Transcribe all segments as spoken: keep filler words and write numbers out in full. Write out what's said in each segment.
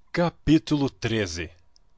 Capítulo treze.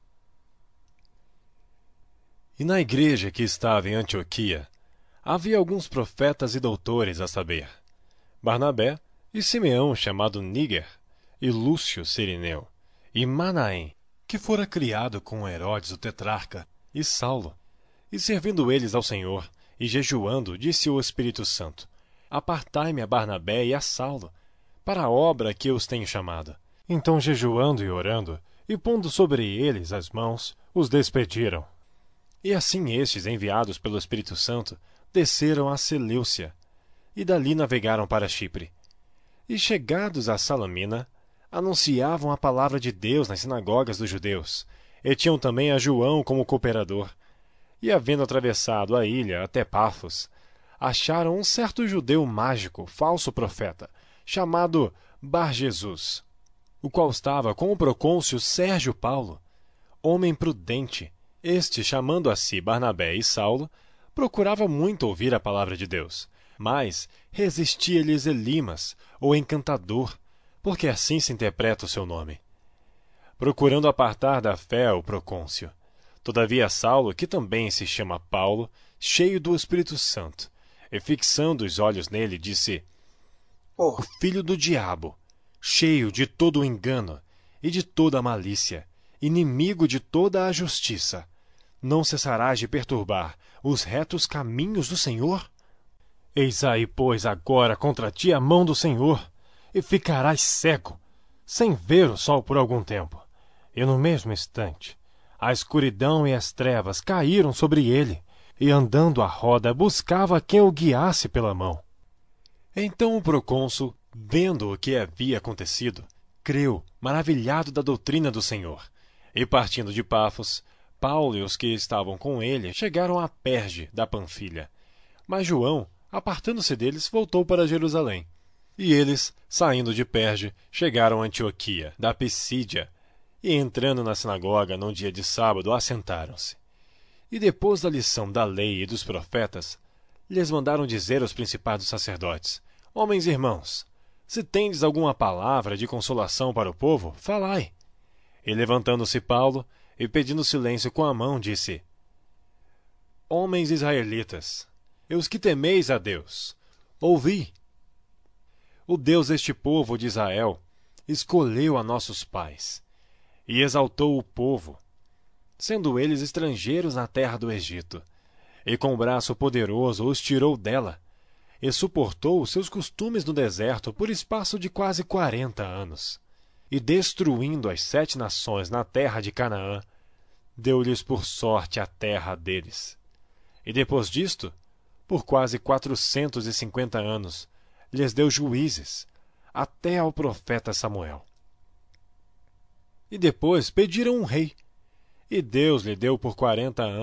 E na igreja que estava em Antioquia, havia alguns profetas e doutores, a saber, Barnabé e Simeão chamado Níger, e Lúcio Cirineu, e Manaém, que fora criado com Herodes o tetrarca, e Saulo. E servindo eles ao Senhor, e jejuando, disse o Espírito Santo: Apartai-me a Barnabé e a Saulo, para a obra que eu os tenho chamado. Então, jejuando e orando, e pondo sobre eles as mãos, os despediram. E assim estes, enviados pelo Espírito Santo, desceram a Seleucia, e dali navegaram para Chipre. E chegados a Salamina, anunciavam a palavra de Deus nas sinagogas dos judeus, e tinham também a João como cooperador. E havendo atravessado a ilha até Pafos, acharam um certo judeu mágico, falso profeta, chamado Bar-Jesus, o qual estava com o procônsul Sérgio Paulo, homem prudente. Este, chamando a si Barnabé e Saulo, procurava muito ouvir a palavra de Deus, mas resistia-lhes Elimas, o encantador, porque assim se interpreta o seu nome, procurando apartar da fé o procônsul. Todavia Saulo, que também se chama Paulo, cheio do Espírito Santo, e fixando os olhos nele, disse: O filho do diabo, cheio de todo o engano e de toda a malícia, inimigo de toda a justiça, não cessarás de perturbar os retos caminhos do Senhor? Eis aí, pois, agora contra ti a mão do Senhor, e ficarás cego, sem ver o sol por algum tempo. E no mesmo instante, a escuridão e as trevas caíram sobre ele, e andando à roda buscava quem o guiasse pela mão. Então o procônsul, vendo o que havia acontecido, creu, maravilhado da doutrina do Senhor. E partindo de Pafos, Paulo e os que estavam com ele chegaram a Perge da Panfilha. Mas João, apartando-se deles, voltou para Jerusalém. E eles, saindo de Perge, chegaram a Antioquia, da Pisídia, e entrando na sinagoga num dia de sábado, assentaram-se. E depois da lição da lei e dos profetas, lhes mandaram dizer aos principais dos sacerdotes: Homens e irmãos, se tendes alguma palavra de consolação para o povo, falai. E levantando-se Paulo, e pedindo silêncio com a mão, disse: Homens israelitas, e os que temeis a Deus, ouvi. O Deus deste povo de Israel escolheu a nossos pais, e exaltou o povo, sendo eles estrangeiros na terra do Egito, e com braço poderoso os tirou dela, e suportou os seus costumes no deserto por espaço de quase quarenta anos. E destruindo as sete nações na terra de Canaã, deu-lhes por sorte a terra deles. E depois disto, por quase quatrocentos e cinquenta anos, lhes deu juízes, até ao profeta Samuel. E depois pediram um rei, e Deus lhe deu por quarenta anos